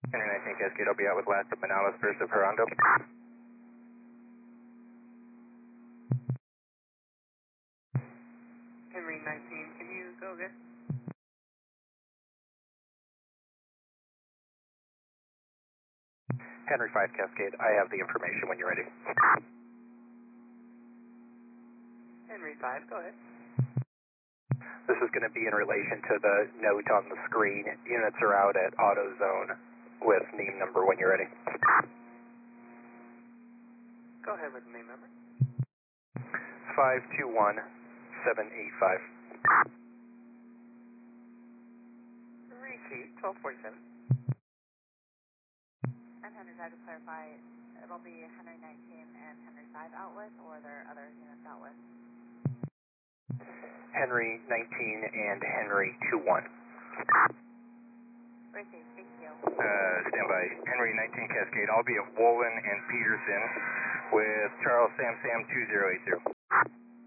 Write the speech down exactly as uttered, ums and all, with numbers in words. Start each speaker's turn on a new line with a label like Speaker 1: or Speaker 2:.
Speaker 1: Henry nineteen Cascade, I'll be out with last of Manalas, first of Gerando.
Speaker 2: Henry nineteen, can you go again?
Speaker 1: Henry five Cascade, I have the information when you're ready.
Speaker 2: Henry five, go ahead.
Speaker 1: This is going to be in relation to the note on the screen. Units are out at AutoZone with name number when you're ready.
Speaker 2: Go ahead with the name number.
Speaker 1: five two one seven eight five.
Speaker 2: Repeat, twelve forty-seven.
Speaker 3: And Henry five, to clarify, it'll be Henry nineteen and Henry five out with, or are there other units out with?
Speaker 1: Henry nineteen and Henry two one.
Speaker 3: Received, thank you.
Speaker 1: Uh, stand by. Henry nineteen Cascade, I'll be at Wolin and Peterson with Charles Sam Sam two zero eight zero.